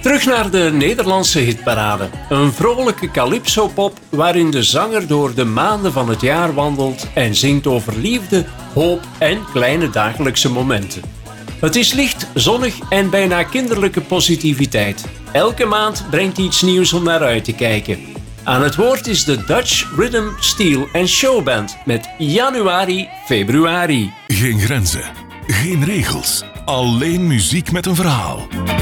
Terug naar de Nederlandse hitparade. Een vrolijke calypso-pop waarin de zanger door de maanden van het jaar wandelt en zingt over liefde, hoop en kleine dagelijkse momenten. Het is licht, zonnig en bijna kinderlijke positiviteit. Elke maand brengt iets nieuws om naar uit te kijken. Aan het woord is de Dutch Rhythm, Steel & Show Band met Januari, Februari. Geen grenzen, geen regels, alleen muziek met een verhaal.